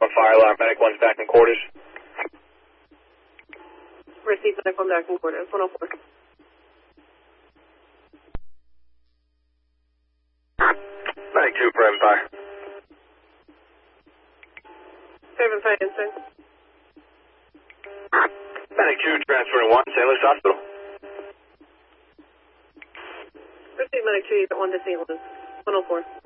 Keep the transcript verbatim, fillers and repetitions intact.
On fire alarm, medic one's back in quarters. Receive medic one back in quarters, one oh four. Medic two for Empire. Seven five inside. Medic two transferring one, Saint Louis Hospital. Receive medic two, you got one to Saint Louis, one oh four.